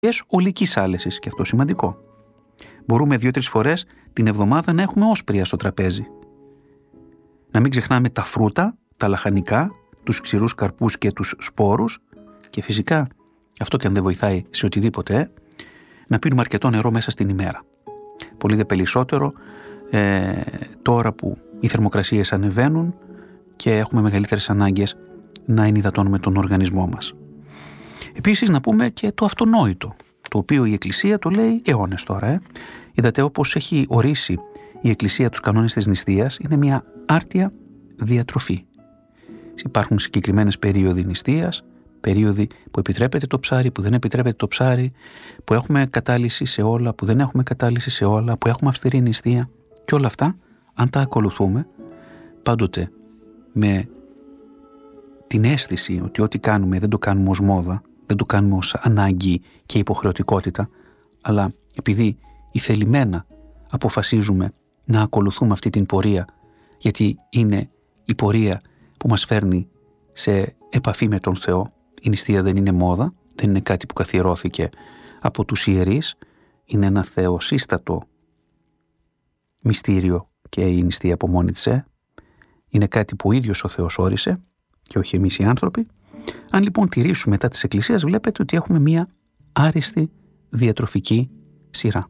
ολικής άλεσης, και αυτό σημαντικό. Μπορούμε 2-3 φορές την εβδομάδα να έχουμε όσπρια στο τραπέζι. Να μην ξεχνάμε τα φρούτα, τα λαχανικά, τους ξηρούς καρπούς και τους σπόρους, και φυσικά, αυτό και αν δεν βοηθάει σε οτιδήποτε, να πίνουμε αρκετό νερό μέσα στην ημέρα. Πολύ δε περισσότερο τώρα που οι θερμοκρασίες ανεβαίνουν και έχουμε μεγαλύτερες ανάγκες να ενυδατώνουμε τον οργανισμό μας. Επίσης να πούμε και το αυτονόητο, το οποίο η Εκκλησία το λέει αιώνες τώρα. Είδατε, όπως έχει ορίσει η Εκκλησία τους κανόνες της νηστείας, είναι μια άρτια διατροφή. Υπάρχουν συγκεκριμένες περίοδοι νηστείας, περίοδοι που επιτρέπεται το ψάρι, που δεν επιτρέπεται το ψάρι, που έχουμε κατάλυση σε όλα, που δεν έχουμε κατάλυση σε όλα, που έχουμε αυστηρή νηστεία, και όλα αυτά, αν τα ακολουθούμε, πάντοτε με την αίσθηση ότι ό,τι κάνουμε δεν το κάνουμε ως μόδα, δεν το κάνουμε ως ανάγκη και υποχρεωτικότητα, αλλά επειδή ηθελημένα αποφασίζουμε να ακολουθούμε αυτή την πορεία, γιατί είναι η πορεία που μας φέρνει σε επαφή με τον Θεό. Η νηστεία δεν είναι μόδα, δεν είναι κάτι που καθιερώθηκε από τους ιερείς, είναι ένα θεοσύστατο μυστήριο και η νηστεία από μόνη της. Είναι κάτι που ο ίδιος ο Θεός όρισε και όχι εμείς οι άνθρωποι. Αν λοιπόν τηρήσουμε μετά της Εκκλησίας, βλέπετε ότι έχουμε μία άριστη διατροφική σειρά.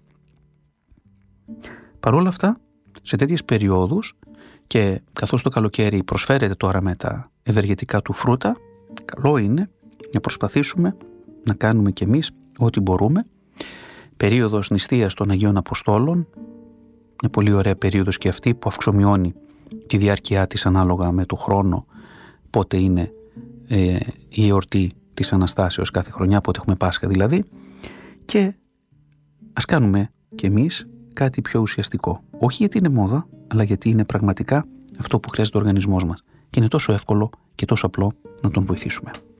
Παρ' όλα αυτά, σε τέτοιες περιόδους, και καθώς το καλοκαίρι προσφέρεται τώρα με τα ευεργετικά του φρούτα, καλό είναι να προσπαθήσουμε να κάνουμε κι εμείς ό,τι μπορούμε. Περίοδος νηστείας των Αγίων Αποστόλων, είναι πολύ ωραία περίοδος και αυτή, που αυξομειώνει τη διάρκεια της ανάλογα με το χρόνο, πότε είναι η εορτή της Αναστάσεως κάθε χρονιά, πότε έχουμε Πάσχα δηλαδή, και ας κάνουμε κι εμείς κάτι πιο ουσιαστικό. Όχι γιατί είναι μόδα, αλλά γιατί είναι πραγματικά αυτό που χρειάζεται ο οργανισμός μας. Και είναι τόσο εύκολο και τόσο απλό να τον βοηθήσουμε.